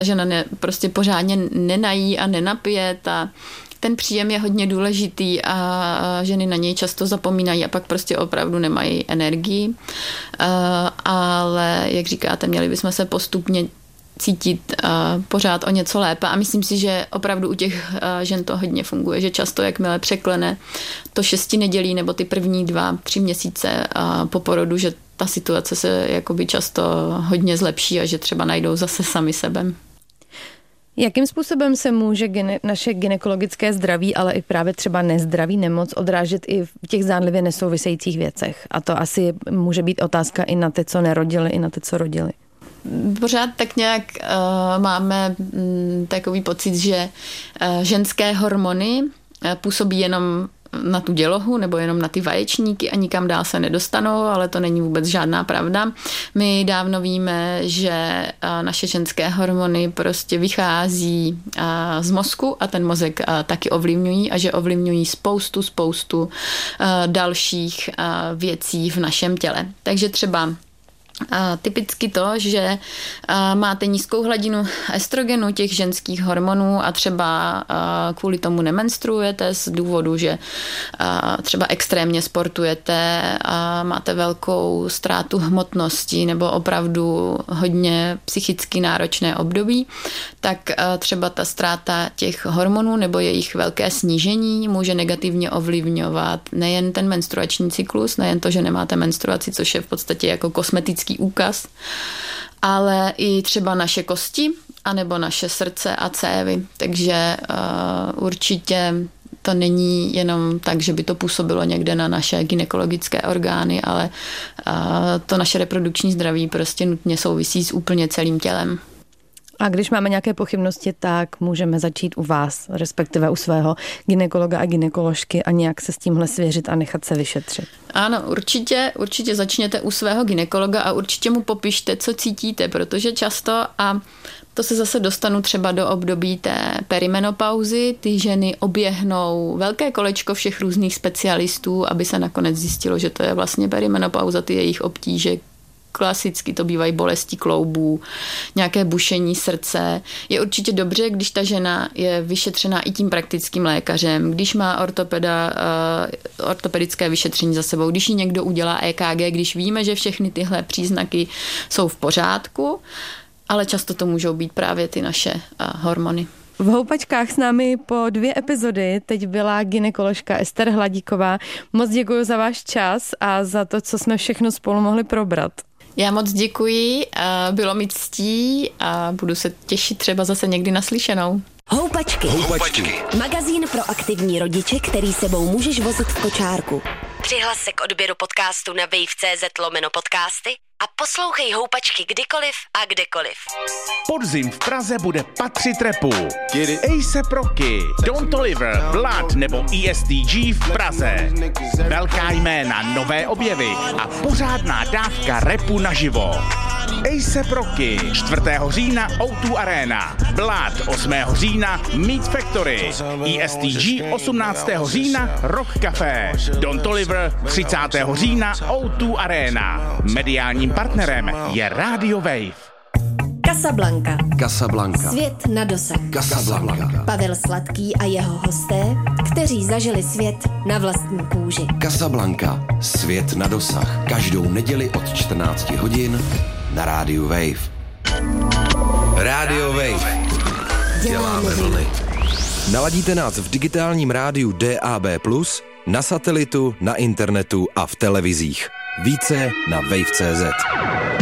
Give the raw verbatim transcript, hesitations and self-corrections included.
žena ne, prostě pořádně nenají a nenapije. Ta, ten příjem je hodně důležitý a ženy na něj často zapomínají a pak prostě opravdu nemají energii. Uh, ale jak říkáte, měli bychom se postupně cítit uh, pořád o něco lépe a myslím si, že opravdu u těch uh, žen to hodně funguje, že často jakmile překlene to šesti nedělí nebo ty první dva, tři měsíce uh, po porodu, že ta situace se jakoby často hodně zlepší a že třeba najdou zase sami sebe. Jakým způsobem se může gine, naše gynekologické zdraví, ale i právě třeba nezdraví nemoc odrážet i v těch zdánlivě nesouvisejících věcech? A to asi může být otázka i na ty, co nerodili, i na ty, co rodili. Pořád tak nějak uh, máme um, takový pocit, že uh, ženské hormony uh, působí jenom na tu dělohu nebo jenom na ty vaječníky a nikam dál se nedostanou, ale to není vůbec žádná pravda. My dávno víme, že naše ženské hormony prostě vychází z mozku a ten mozek taky ovlivňují a že ovlivňují spoustu, spoustu dalších věcí v našem těle. Takže třeba A typicky to, že máte nízkou hladinu estrogenu, těch ženských hormonů a třeba kvůli tomu nemenstruujete z důvodu, že třeba extrémně sportujete a máte velkou ztrátu hmotnosti nebo opravdu hodně psychicky náročné období, tak třeba ta ztráta těch hormonů nebo jejich velké snížení může negativně ovlivňovat nejen ten menstruační cyklus, nejen to, že nemáte menstruaci, což je v podstatě jako kosmetický úkaz, ale i třeba naše kosti, anebo naše srdce a cévy. Takže uh, určitě to není jenom tak, že by to působilo někde na naše gynekologické orgány, ale uh, to naše reprodukční zdraví prostě nutně souvisí s úplně celým tělem. A když máme nějaké pochybnosti, tak můžeme začít u vás, respektive u svého gynekologa a gynekoložky a nějak se s tímhle svěřit a nechat se vyšetřit. Ano, určitě, určitě začněte u svého gynekologa a určitě mu popište, co cítíte, protože často, a to se zase dostanu třeba do období té perimenopauzy, ty ženy oběhnou velké kolečko všech různých specialistů, aby se nakonec zjistilo, že to je vlastně perimenopauza, ty jejich obtíže. Klasicky to bývají bolesti kloubů, nějaké bušení srdce. Je určitě dobře, když ta žena je vyšetřená i tím praktickým lékařem, když má ortopeda, uh, ortopedické vyšetření za sebou, když jí někdo udělá E K G, když víme, že všechny tyhle příznaky jsou v pořádku, ale často to můžou být právě ty naše uh, hormony. V Houpačkách s námi po dvě epizody teď byla gynekoložka Ester Hladíková. Moc děkuji za váš čas a za to, co jsme všechno spolu mohli probrat. Já moc děkuji, bylo mi ctí a budu se těšit třeba zase někdy naslyšenou. Houpačky. Houpačky. Magazín pro aktivní rodiče, který sebou můžeš vozit v kočárku. Přihlas se k odběru podcastu na wave tečka cé zet lomeno podcasty a poslouchej Houpačky kdykoliv a kdekoliv. Podzim v Praze bude patřit rapu. A$ej ep Rocky, Don Toliver, Blood nebo E S T G v Praze. Velká jména, nové objevy a pořádná dávka rapu naživo. A$ej ep Rocky, čtvrtého října ó dva Arena, Blood osmého října Meat Factory, E S T G osmnáctého října Rock Café, Don Toliver třicátého října ó dva Arena. Mediálním partnerem je Radio Wave. Casablanca. Casablanca. Svět na dosah. Casablanca. Pavel Sladký a jeho hosté, kteří zažili svět na vlastní kůži. Casablanca. Svět na dosah. Každou neděli od čtrnácti hodin na Radio Wave. Radio Wave. Děláme vlny. Naladíte nás v digitálním rádiu D A B plus, na satelitu, na internetu a v televizích. Více na wave tečka cé zet.